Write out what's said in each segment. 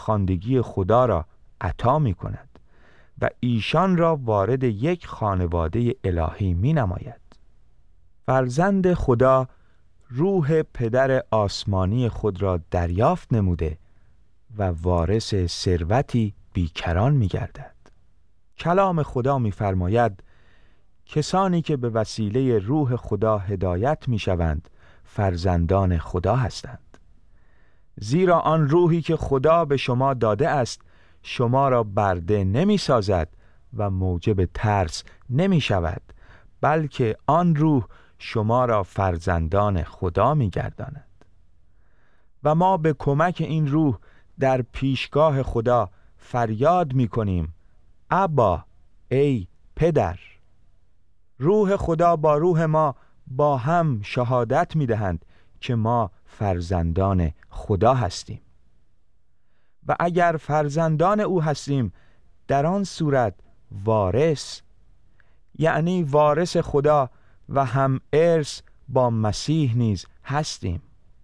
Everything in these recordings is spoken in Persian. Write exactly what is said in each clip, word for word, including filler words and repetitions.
خواندگی خدا را عطا می کند و ایشان را وارد یک خانواده الهی می نماید. فرزند خدا روح پدر آسمانی خود را دریافت نموده و وارث ثروتی بیکران می گردد. کلام خدا می فرماید کسانی که به وسیله روح خدا هدایت می شوند فرزندان خدا هستند، زیرا آن روحی که خدا به شما داده است شما را برده نمی سازد و موجب ترس نمی شود، بلکه آن روح شما را فرزندان خدا می گرداند. و ما به کمک این روح در پیشگاه خدا فریاد می کنیم ابا، ای پدر. روح خدا با روح ما با هم شهادت می دهند که ما فرزندان خدا هستیم و اگر فرزندان او هستیم در آن صورت وارث، یعنی وارث خدا و هم ارث با مسیح نیز هستیم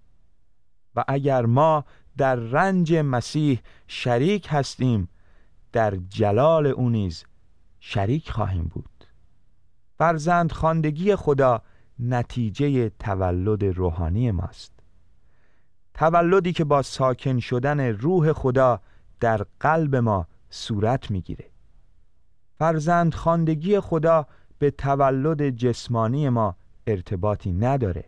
و اگر ما در رنج مسیح شریک هستیم در جلال او نیز شریک خواهیم بود. فرزند خواندگی خدا نتیجه تولد روحانی ماست، تولدی که با ساکن شدن روح خدا در قلب ما صورت میگیره. فرزند خواندگی خدا به تولد جسمانی ما ارتباطی نداره.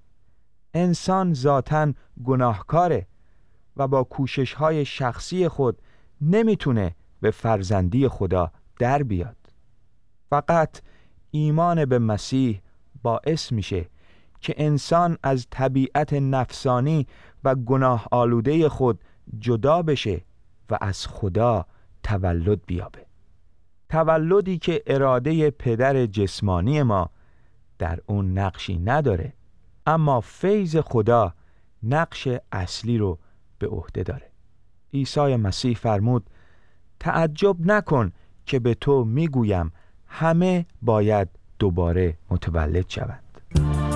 انسان ذاتاً گناهکاره و با کوشش‌های شخصی خود نمیتونه به فرزندی خدا در بیاد. فقط ایمان به مسیح باعث میشه که انسان از طبیعت نفسانی و گناه آلوده خود جدا بشه و از خدا تولد بیابه. تولدی که اراده پدر جسمانی ما در اون نقشی نداره، اما فیض خدا نقش اصلی رو به عهده داره. عیسی مسیح فرمود تعجب نکن که به تو میگویم همه باید دوباره متولد شوند.